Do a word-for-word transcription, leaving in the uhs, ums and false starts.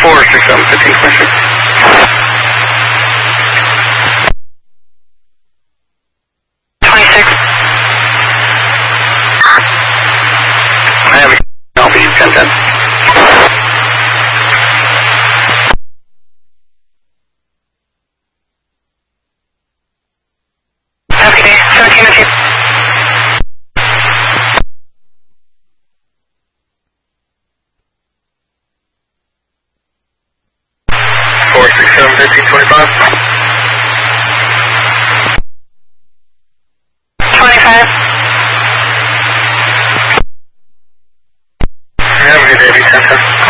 four six seven fifteen twenty-six. twenty-six. I have a Alpha ten ten. Okay, seventeen fifteen. four six seven fifteen twenty-five. twenty-five. Have a good day, ten ten.